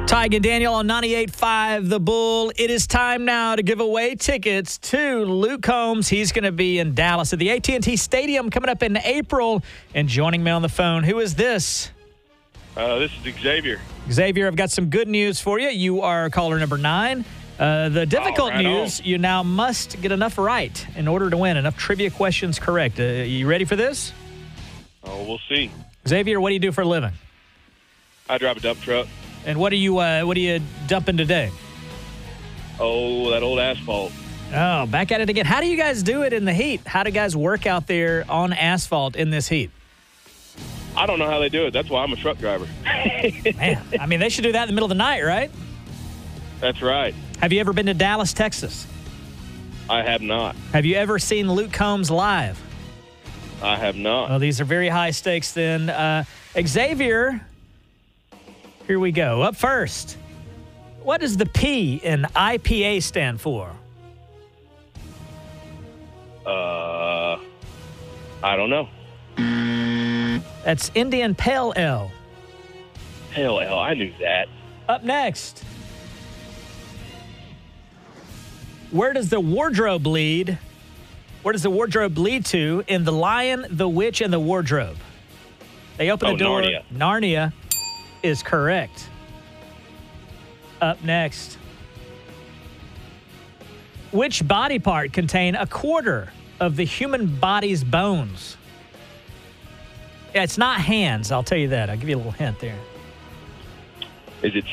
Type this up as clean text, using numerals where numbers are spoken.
Tig and Daniel on 98.5 The Bull. It is time now to give away tickets to Luke Combs. He's going to be in Dallas at the AT&T Stadium coming up in April. And joining me on the phone, who is this? This is Xavier. Xavier, I've got some good news for you. You are caller number 9. The difficult news, you now must get enough right in order to win, enough trivia questions correct. You ready for this? Oh, we'll see. Xavier, what do you do for a living? I drive a dump truck. And what are you dumping today? Oh, that old asphalt. Oh, back at it again. How do you guys do it in the heat? How do guys work out there on asphalt in this heat? I don't know how they do it. That's why I'm a truck driver. Man, I mean, they should do that in the middle of the night, right? That's right. Have you ever been to Dallas, Texas? I have not. Have you ever seen Luke Combs live? I have not. Well, these are very high stakes then. Xavier, here we go. Up first, what does the P in IPA stand for? I don't know. That's Indian Pale Ale. Hell, I knew that. Up next, where does the wardrobe lead? Where does the wardrobe lead to in The Lion, the Witch, and the Wardrobe? They open the door. Narnia. Narnia is correct. Up next, which body part contain a quarter of the human body's bones? Yeah, it's not hands, I'll tell you that. I'll give you a little hint there. Is it